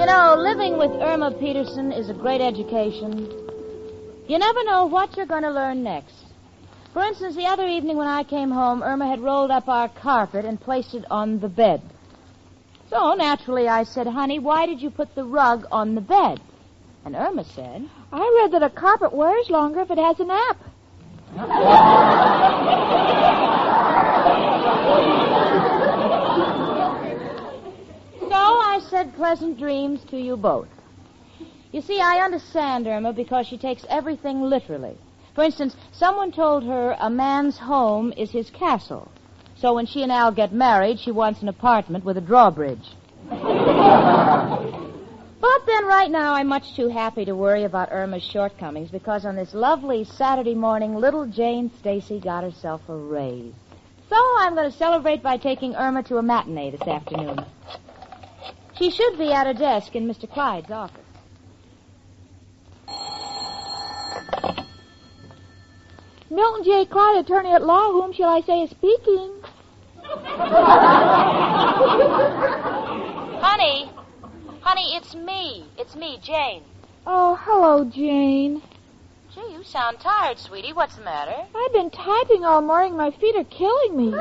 You know, living with Irma Peterson is a great education. You never know what you're going to learn next. For instance, the other evening when I came home, Irma had rolled up our carpet and placed it on the bed. So, naturally, I said, honey, why did you put the rug on the bed? And Irma said, I read that a carpet wears longer if it has a nap. So I said pleasant dreams to you both. You see, I understand Irma because she takes everything literally. For instance, someone told her a man's home is his castle. So when she and Al get married, she wants an apartment with a drawbridge. But then right now I'm much too happy to worry about Irma's shortcomings because on this lovely Saturday morning, little Jane Stacy got herself a raise. So I'm going to celebrate by taking Irma to a matinee this afternoon. She should be at her desk in Mr. Clyde's office. Milton J. Clyde, attorney at law, whom shall I say is speaking? Honey, it's me. It's me, Jane. Oh, hello, Jane. Gee, you sound tired, sweetie. What's the matter? I've been typing all morning. My feet are killing me.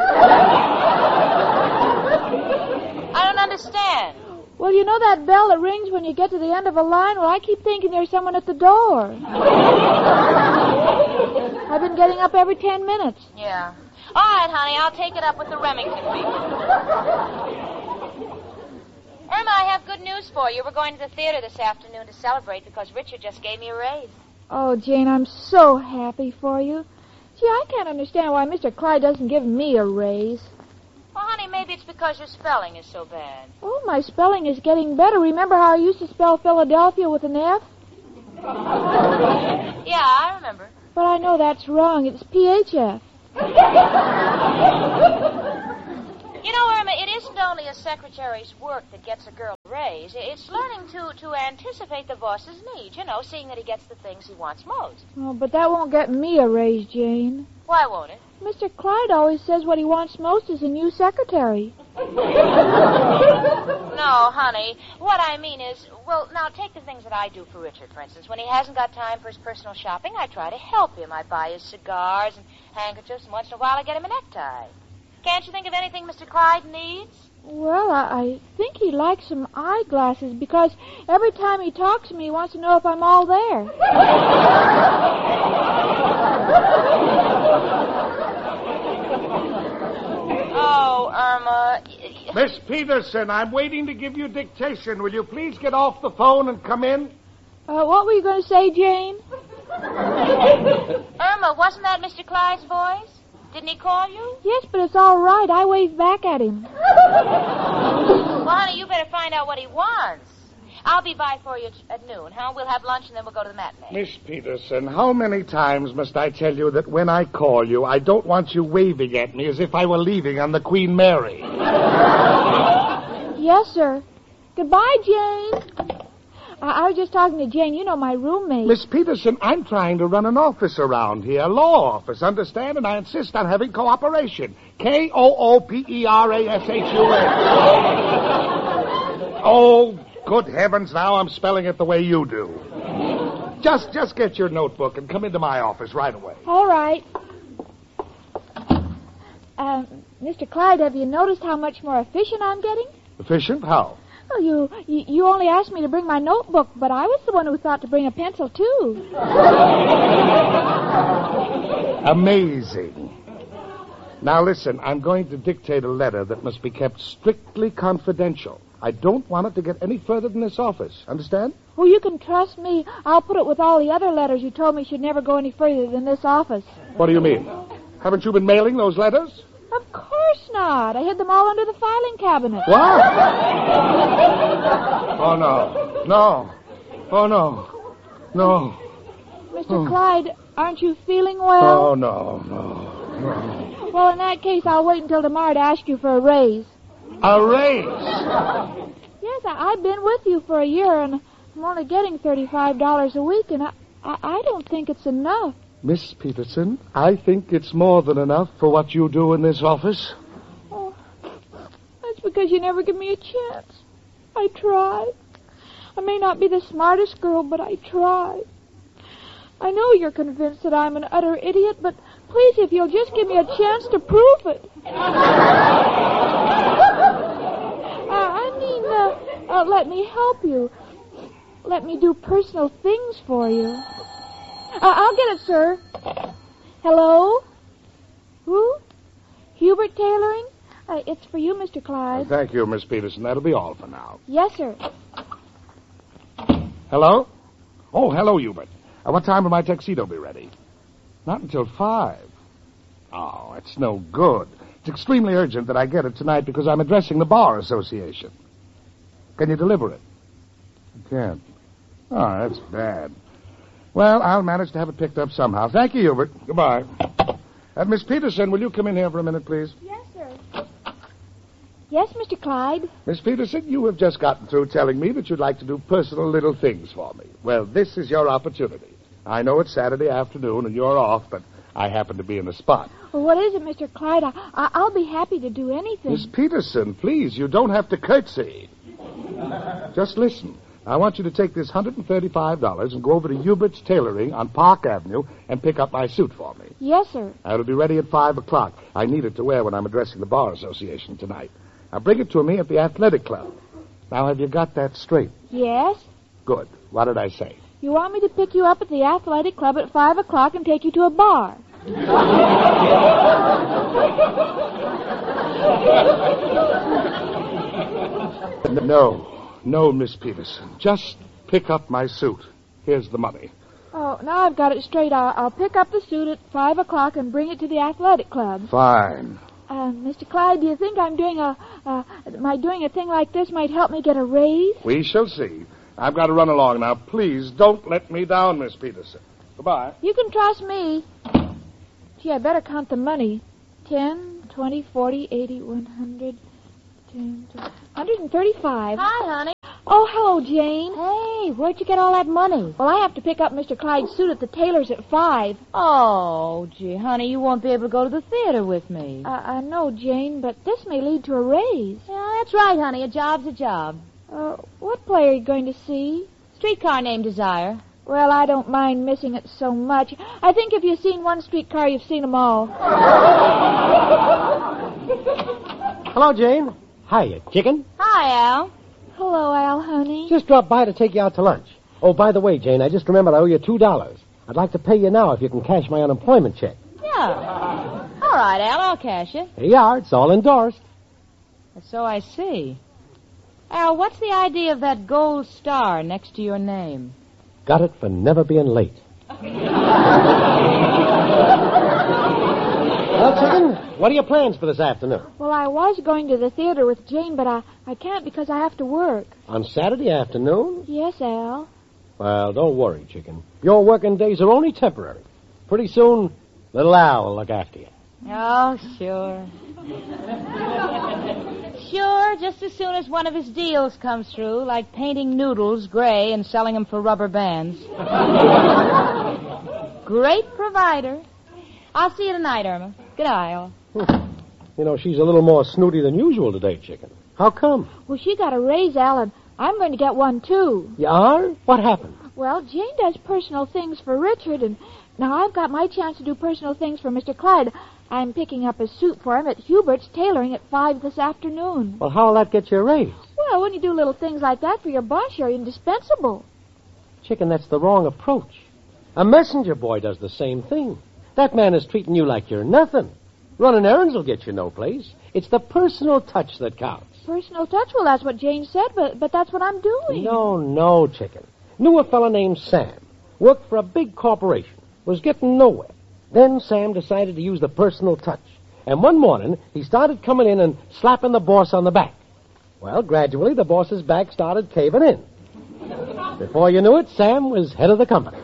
I don't understand. Well, you know that bell that rings when you get to the end of a line? Well, I keep thinking there's someone at the door. I've been getting up every 10 minutes. Yeah. All right, honey, I'll take it up with the Remington people. Irma, I have good news for you. We're going to the theater this afternoon to celebrate because Richard just gave me a raise. Oh, Jane, I'm so happy for you. Gee, I can't understand why Mr. Clyde doesn't give me a raise. Well, honey, maybe it's because your spelling is so bad. Oh, my spelling is getting better. Remember how I used to spell Philadelphia with an F? Yeah, I remember. But I know that's wrong. It's PHF. You know, Irma, it isn't only a secretary's work that gets a girl a raise. It's learning to anticipate the boss's needs, seeing that he gets the things he wants most. Oh, but that won't get me a raise, Jane. Why won't it? Mr. Clyde always says what he wants most is a new secretary. No, honey. What I mean is, well, now take the things that I do for Richard, for instance. When he hasn't got time for his personal shopping, I try to help him. I buy his cigars and handkerchiefs, and once in a while I get him a necktie. Can't you think of anything Mr. Clyde needs? Well, I think he'd like some eyeglasses because every time he talks to me, he wants to know if I'm all there. Oh, Irma. Miss Peterson, I'm waiting to give you dictation. Will you please get off the phone and come in? What were you going to say, Jane? Irma, wasn't that Mr. Clyde's voice? Didn't he call you? Yes, but it's all right. I waved back at him. Well, honey, you better find out what he wants. I'll be by for you at noon, huh? We'll have lunch and then we'll go to the matinee. Miss Peterson, how many times must I tell you that when I call you, I don't want you waving at me as if I were leaving on the Queen Mary? Yes, sir. Goodbye, Jane. I was just talking to Jane, my roommate. Miss Peterson, I'm trying to run an office around here, a law office, understand? And I insist on having cooperation. Kooperashus. Oh, good heavens, now I'm spelling it the way you do. Just get your notebook and come into my office right away. All right. Mr. Clyde, have you noticed how much more efficient I'm getting? Efficient? How? Well, you only asked me to bring my notebook, but I was the one who thought to bring a pencil, too. Amazing. Now, listen, I'm going to dictate a letter that must be kept strictly confidential. I don't want it to get any further than this office. Understand? Oh, you can trust me. I'll put it with all the other letters you told me should never go any further than this office. What do you mean? Haven't you been mailing those letters? Of course not. I hid them all under the filing cabinet. What? Oh, no. No. Oh, no. No. Mr. Clyde, aren't you feeling well? Oh, no. Well, in that case, I'll wait until tomorrow to ask you for a raise. A raise? Yes, I've been with you for a year, and I'm only getting $35 a week, and I don't think it's enough. Miss Peterson, I think it's more than enough for what you do in this office. Oh, that's because you never give me a chance. I tried. I may not be the smartest girl, but I try. I know you're convinced that I'm an utter idiot, but please, if you'll just give me a chance to prove it. Let me help you. Let me do personal things for you. I'll get it, sir. Hello? Who? Hubert Tailoring? It's for you, Mr. Clyde. Thank you, Miss Peterson. That'll be all for now. Yes, sir. Hello? Oh, hello, Hubert. What time will my tuxedo be ready? Not until 5. Oh, it's no good. It's extremely urgent that I get it tonight because I'm addressing the Bar Association. Can you deliver it? I can't. Oh, that's bad. Well, I'll manage to have it picked up somehow. Thank you, Hubert. Goodbye. Miss Peterson, will you come in here for a minute, please? Yes, sir. Yes, Mr. Clyde. Miss Peterson, you have just gotten through telling me that you'd like to do personal little things for me. Well, this is your opportunity. I know it's Saturday afternoon and you're off, but I happen to be in the spot. Well, what is it, Mr. Clyde? I'll be happy to do anything. Miss Peterson, please, you don't have to curtsy. Just listen. I want you to take this $135 and go over to Hubert's Tailoring on Park Avenue and pick up my suit for me. Yes, sir. It'll be ready at 5 o'clock. I need it to wear when I'm addressing the Bar Association tonight. Now, bring it to me at the Athletic Club. Now, have you got that straight? Yes. Good. What did I say? You want me to pick you up at the Athletic Club at 5 o'clock and take you to a bar? No, Miss Peterson. Just pick up my suit. Here's the money. Oh, now I've got it straight. I'll pick up the suit at 5 o'clock and bring it to the Athletic Club. Fine. Mr. Clyde, do you think I'm doing doing a thing like this might help me get a raise? We shall see. I've got to run along now. Please don't let me down, Miss Peterson. Goodbye. You can trust me. Gee, I better count the money. 10, 20, 40, 80, 100, 135. Hi, honey. Oh, hello, Jane. Hey, where'd you get all that money? Well, I have to pick up Mr. Clyde's suit at the tailor's at 5. Oh, gee, honey, you won't be able to go to the theater with me. I know, Jane, but this may lead to a raise. Yeah, that's right, honey. A job's a job. What play are you going to see? Streetcar named Desire. Well, I don't mind missing it so much. I think if you've seen one streetcar, you've seen them all. Hello, Jane. Hiya, chicken. Hi, Al. Hello, Al, honey. Just dropped by to take you out to lunch. Oh, by the way, Jane, I just remembered I owe you $2. I'd like to pay you now if you can cash my unemployment check. Yeah. All right, Al, I'll cash it. Here you are. It's all endorsed. So I see. Al, what's the idea of that gold star next to your name? Got it for never being late. Well, chicken, what are your plans for this afternoon? Well, I was going to the theater with Jane, but I can't because I have to work. On Saturday afternoon? Yes, Al. Well, don't worry, chicken. Your working days are only temporary. Pretty soon, little Al will look after you. Oh, sure. Sure, just as soon as one of his deals comes through, like painting noodles gray and selling them for rubber bands. Great provider. I'll see you tonight, Irma. Good night, Al. You know, she's a little more snooty than usual today, chicken. How come? Well, she got a raise, Al, and I'm going to get one, too. You are? What happened? Well, Jane does personal things for Richard, and now I've got my chance to do personal things for Mr. Clyde. I'm picking up a suit for him at Hubert's Tailoring at 5 this afternoon. Well, how'll that get you a raise? Well, when you do little things like that for your boss, you're indispensable. Chicken, that's the wrong approach. A messenger boy does the same thing. That man is treating you like you're nothing. Running errands will get you no place. It's the personal touch that counts. Personal touch? Well, that's what Jane said, but that's what I'm doing. No, chicken. Knew a fella named Sam. Worked for a big corporation. Was getting nowhere. Then Sam decided to use the personal touch. And one morning, he started coming in and slapping the boss on the back. Well, gradually, the boss's back started caving in. Before you knew it, Sam was head of the company.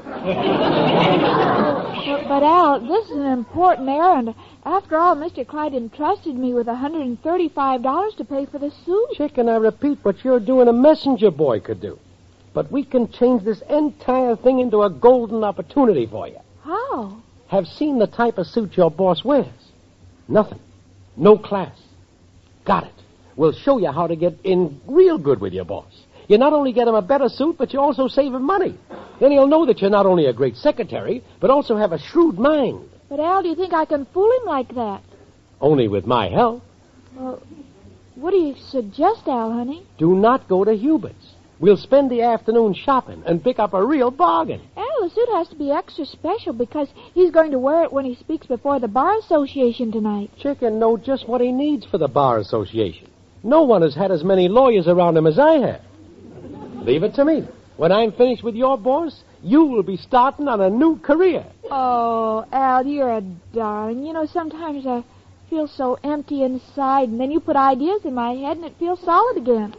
But Al, this is an important errand. After all, Mr. Clyde entrusted me with $135 to pay for the suit. Chicken, I repeat, what you're doing a messenger boy could do. But we can change this entire thing into a golden opportunity for you. How? Have seen the type of suit your boss wears. Nothing. No class. Got it. We'll show you how to get in real good with your boss. You not only get him a better suit, but you also save him money. Then he'll know that you're not only a great secretary, but also have a shrewd mind. But, Al, do you think I can fool him like that? Only with my help. Well, what do you suggest, Al, honey? Do not go to Hubert's. We'll spend the afternoon shopping and pick up a real bargain. Al, the suit has to be extra special because he's going to wear it when he speaks before the Bar Association tonight. Chicken know just what he needs for the Bar Association. No one has had as many lawyers around him as I have. Leave it to me. When I'm finished with your boss, you will be starting on a new career. Oh, Al, you're a darling. You know, sometimes I feel so empty inside, and then you put ideas in my head, and it feels solid again.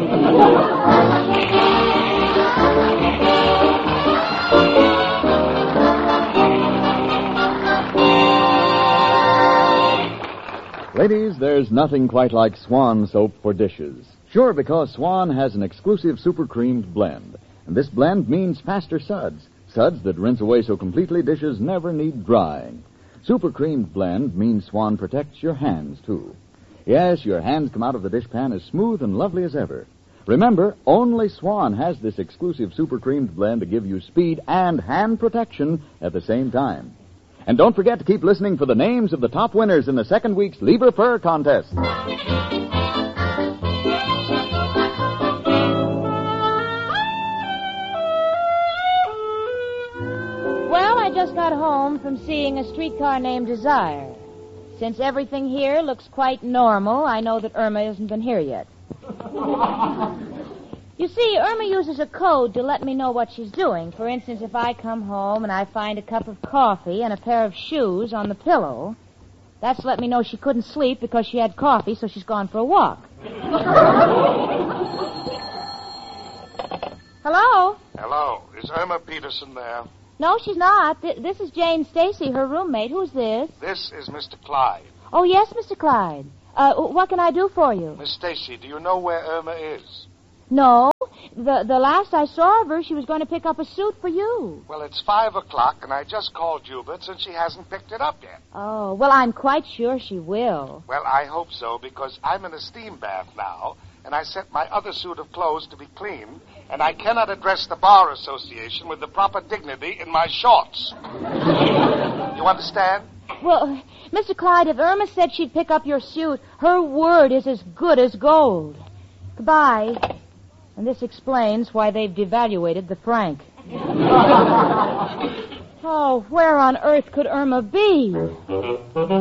Ladies, there's nothing quite like Swan soap for dishes. Sure, because Swan has an exclusive super creamed blend. And this blend means faster suds. Suds that rinse away so completely dishes never need drying. Super creamed blend means Swan protects your hands, too. Yes, your hands come out of the dishpan as smooth and lovely as ever. Remember, only Swan has this exclusive super creamed blend to give you speed and hand protection at the same time. And don't forget to keep listening for the names of the top winners in the second week's Lever Fur contest. Well, I just got home from seeing a streetcar named Desire. Since everything here looks quite normal, I know that Irma hasn't been here yet. You see, Irma uses a code to let me know what she's doing. For instance, if I come home and I find a cup of coffee and a pair of shoes on the pillow, that's to let me know she couldn't sleep because she had coffee, so she's gone for a walk. Hello? Hello. Is Irma Peterson there? No, she's not. This is Jane Stacy, her roommate. Who's this? This is Mr. Clyde. Oh, yes, Mr. Clyde. What can I do for you? Miss Stacy, do you know where Irma is? No. The last I saw of her, she was going to pick up a suit for you. Well, it's 5 o'clock, and I just called Hubert's, and she hasn't picked it up yet. Oh, well, I'm quite sure she will. Well, I hope so, because I'm in a steam bath now, and I sent my other suit of clothes to be cleaned, and I cannot address the Bar Association with the proper dignity in my shorts. You understand? Well, Mr. Clyde, if Irma said she'd pick up your suit, her word is as good as gold. Goodbye. And this explains why they've devaluated the franc. Oh, where on earth could Irma be?